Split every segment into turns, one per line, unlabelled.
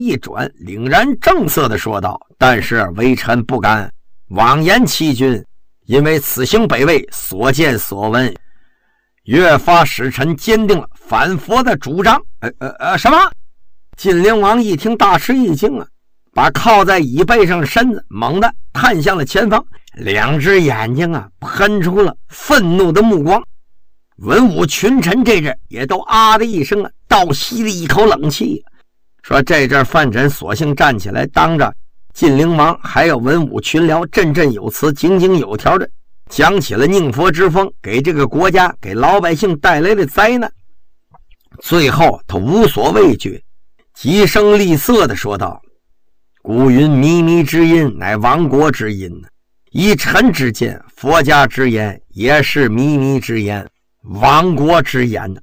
一转，凛然正色地说道：“但是微臣不敢妄言欺君，因为此行北魏所见所闻，越发使臣坚定了反佛的主张。”什么？晋灵王一听大吃一惊啊，把靠在椅背上的身子猛地探向了前方，两只眼睛啊喷出了愤怒的目光。文武群臣这阵也都啊的一声啊，倒吸了一口冷气，说这阵范缜索性站起来，当着晋灵王还有文武群僚振振有词、井井有条的讲起了宁佛之风给这个国家给老百姓带来的灾难。最后他无所畏惧，极声厉色地说道：“古云靡靡之音乃亡国之音，以臣之见，佛家之言也是靡靡之言，亡国之言。”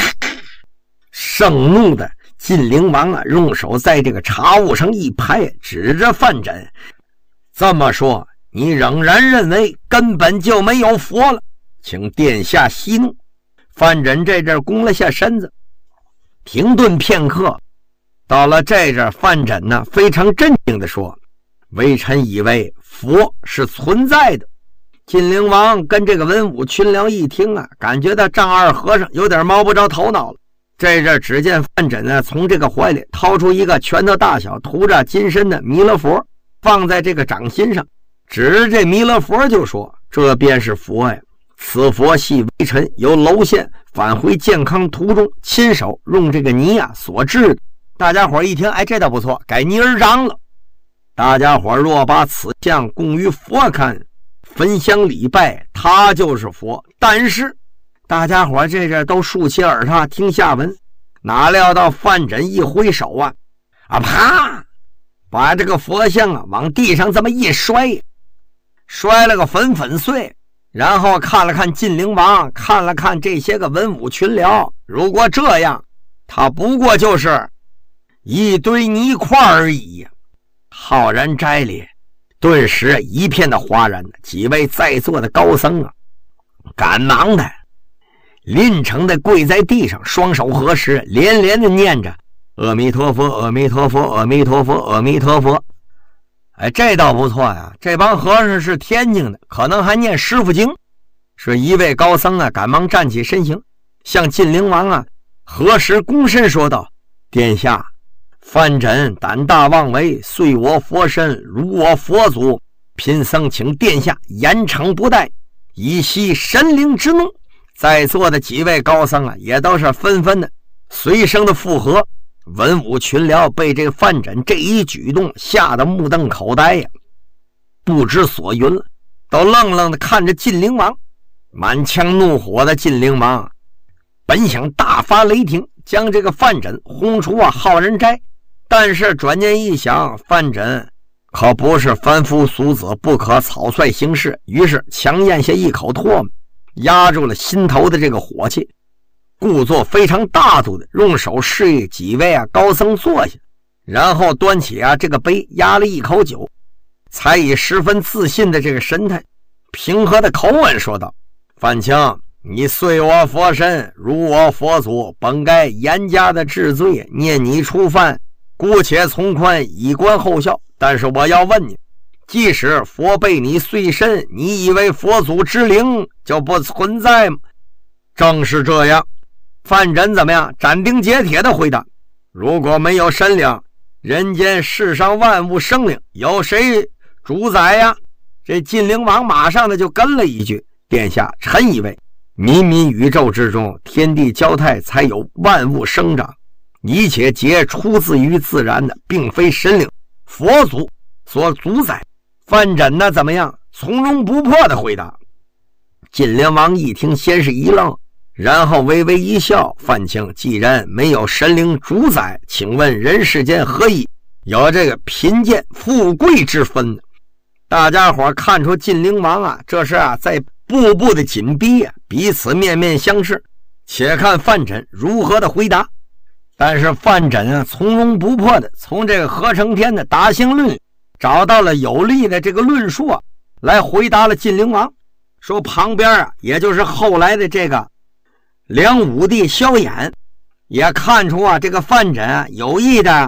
盛怒的晋灵王啊，用手在这个茶壶上一拍，指着范缜：“这么说，你仍然认为根本就没有佛了？请殿下息怒。”范缜这阵弓了下身子，停顿片刻。到了这阵，范缜呢非常镇定地说：“微臣以为佛是存在的。”晋灵王跟这个文武群僚一听啊，感觉到丈二和尚有点摸不着头脑了。这阵只见范缜呢从这个怀里掏出一个拳头大小涂着金身的弥勒佛，放在这个掌心上，指着这弥勒佛就说：“这便是佛呀！此佛系微臣由娄县返回健康途中亲手用这个泥啊所制的。”大家伙一听，哎，这倒不错，改泥而章了。大家伙若把此像供于佛看，焚香礼拜，他就是佛。但是大家伙这阵都竖起耳朵听下文，哪料到范缜一挥手啊，啪，把这个佛像啊往地上这么一摔，摔了个粉粉碎。然后看了看晋灵王，看了看这些个文武群僚，如果这样，他不过就是一堆泥块而已。浩然斋里顿时一片的哗然，几位在座的高僧啊，赶忙的临成的跪在地上，双手合十，连连的念着阿弥陀佛，阿弥陀佛，阿弥陀佛，阿弥陀佛。哎，这倒不错呀，这帮和尚是天津的，可能还念师父经。是一位高僧啊，赶忙站起身形，向晋灵王啊合十躬身说道：“殿下，范缜胆大妄为，遂我佛身，辱我佛祖，贫僧请殿下严惩不贷，以息神灵之怒。”在座的几位高僧啊，也都是纷纷的随声的附和。文武群僚被这范缜这一举动吓得目瞪口呆呀，不知所云了，都愣愣的看着晋灵王。满腔怒火的晋灵王本想大发雷霆，将这个范缜轰出浩然斋，但是转念一想，范缜可不是凡夫俗子，不可草率行事，于是强咽下一口唾沫，压住了心头的这个火气，故作非常大度的用手示意几位高僧坐下，然后端起这个杯，压了一口酒，才以十分自信的这个神态，平和的口吻说道：“范清，你遂我佛身，辱我佛祖，本该严加的治罪，念你初犯，姑且从宽，以观后效。但是我要问你，即使佛被你碎身，你以为佛祖之灵就不存在吗？”正是这样。范缜怎么样？斩钉截铁的回答：“如果没有神灵，人间世上万物生灵有谁主宰呀？”这晋灵王马上的就跟了一句：“殿下，臣以为冥冥宇宙之中，天地交泰才有万物生长，一切皆出自于自然的，并非神灵佛祖所主宰。”范缜呢怎么样？从容不迫的回答。晋灵王一听，先是一愣，然后微微一笑：“范清，既然没有神灵主宰，请问人世间何以有这个贫贱富贵之分呢？”大家伙看出晋灵王这是在步步的紧逼彼此面面相视，且看范缜如何的回答。但是范缜从容不迫的从这个何承天的达行论找到了有力的这个论述来回答了晋灵王。说旁边也就是后来的这个梁武帝萧衍也看出这个范缜有意的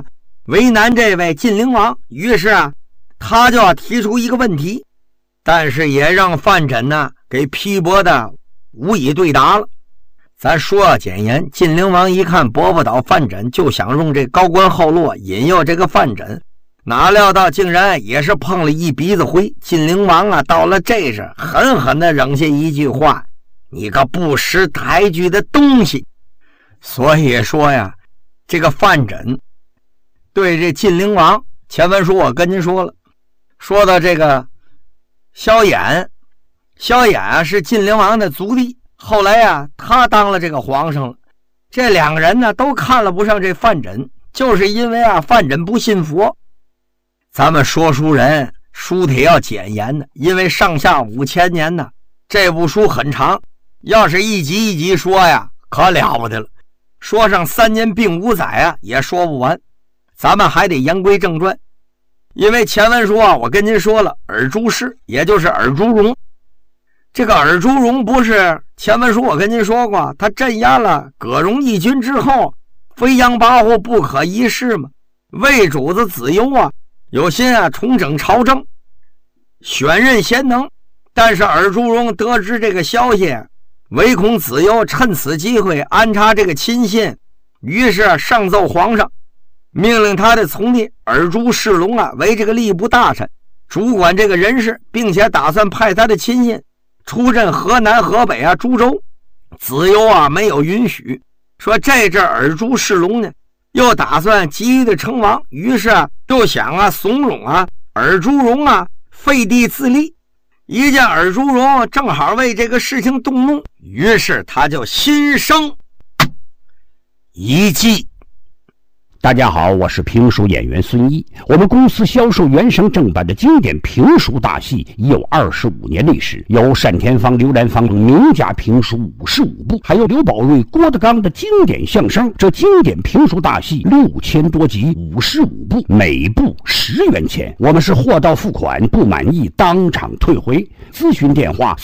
为难这位晋灵王，于是他就要提出一个问题，但是也让范缜呢给批驳的无以对答了。咱说简言，晋灵王一看驳不倒范缜，就想用这高官厚禄引诱这个范缜，哪料到竟然也是碰了一鼻子灰。晋灵王到了这时狠狠地扔下一句话：你个不识抬举的东西。所以说呀，这个范缜对这晋灵王，前文书我跟您说了，说到这个萧衍，萧衍是晋灵王的族弟，后来他当了这个皇上了。这两个人呢都看了不上这范缜，就是因为范缜不信佛。咱们说书人书帖要简言的，因为上下5000年呢，这部书很长，要是一集一集说呀，可了不得了，说上3年并5载也说不完。咱们还得言归正传，因为前文书我跟您说了，尔朱氏也就是尔朱荣。这个尔朱荣不是前文书我跟您说过，他镇压了葛荣义军之后，飞扬跋扈不可一世嘛。魏主子子由有心重整朝政，选任贤能，但是尔朱荣得知这个消息，唯恐子由趁此机会安插这个亲信，于是上奏皇上，命令他的从弟尔朱世龙为这个吏部大臣，主管这个人事，并且打算派他的亲信出镇河南、河北诸州。子由没有允许，说这阵尔朱世龙呢又打算急于的称王，于是就想怂恿尔朱荣废帝自立。一见尔朱荣正好为这个事情动怒，于是他就心生一计。
大家好，我是评书演员孙一。我们公司销售原声正版的经典评书大戏已有25年历史，有单田芳、刘兰芳名家评书55部，还有刘宝瑞、郭德纲的经典相声。这经典评书大戏6000多集，55部，每部10元钱。我们是货到付款，不满意当场退回。咨询电话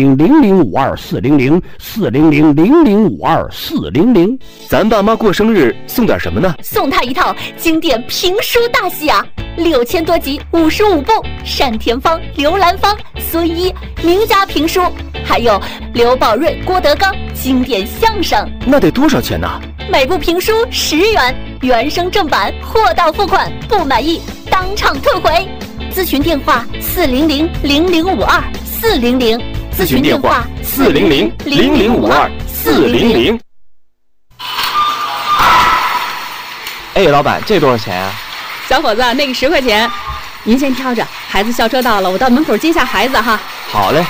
400-0052-400，400-0052-400。
咱爸妈过生日送点什么呢？
送他一套经典评书大戏6000多集，55部，单田芳、刘兰芳、孙一名家评书，还有刘宝瑞、郭德纲经典相声。
那得多少钱呢？
每部评书10元，原声正版，货到付款，不满意当场退回。咨询电话400-0052-400，
咨询电话400-0052-400。哎，老板，这多少钱啊？
小伙子，那个10块钱，您先挑着。孩子校车到了，我到门口接下孩子哈。
好嘞。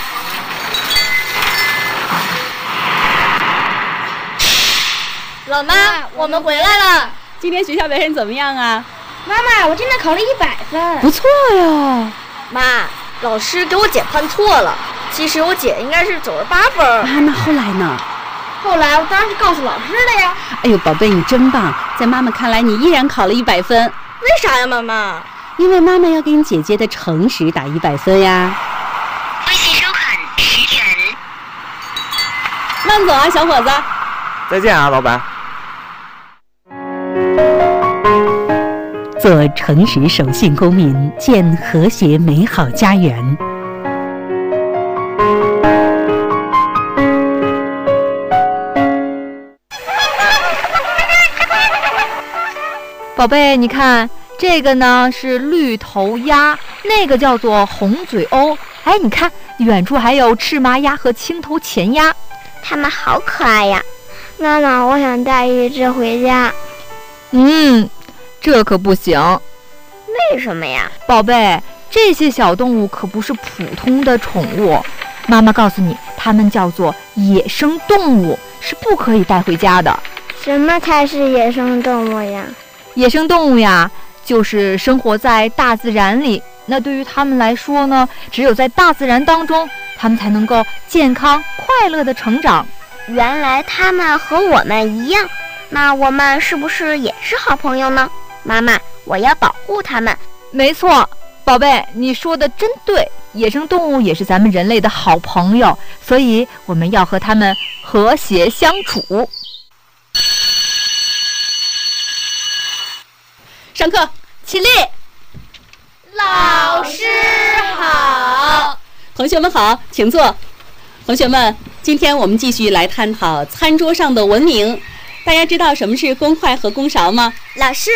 老妈，我们回来了。
今天学校表现怎么样啊？
妈妈，我真的考了100分。
不错呀。
妈，老师给我减判错了，其实我姐应该是98分。
那后来呢？
后来我当然是告诉老师了呀。
哎呦，宝贝，你真棒！在妈妈看来，你依然考了100分。
为啥呀，妈妈？
因为妈妈要给你姐姐的诚实打100分呀。
微信收款10元。
慢走啊，小伙子。
再见啊，老板。
做诚实守信公民，建和谐美好家园。
宝贝，你看这个呢是绿头鸭，那个叫做红嘴鸥。哎，你看远处还有赤麻鸭和青头前鸭，
它们好可爱呀！妈妈，我想带一只回家。
这可不行。
为什么呀？
宝贝，这些小动物可不是普通的宠物，妈妈告诉你，它们叫做野生动物，是不可以带回家的。
什么才是野生动物呀？
野生动物呀，就是生活在大自然里。那对于他们来说呢，只有在大自然当中，他们才能够健康快乐的成长。
原来他们和我们一样，那我们是不是也是好朋友呢？妈妈，我要保护他们。
没错，宝贝，你说的真对，野生动物也是咱们人类的好朋友，所以我们要和他们和谐相处。
上课，
起立。
老师好。
同学们好，请坐。同学们，今天我们继续来探讨餐桌上的文明。大家知道什么是公筷和公勺吗？
老师，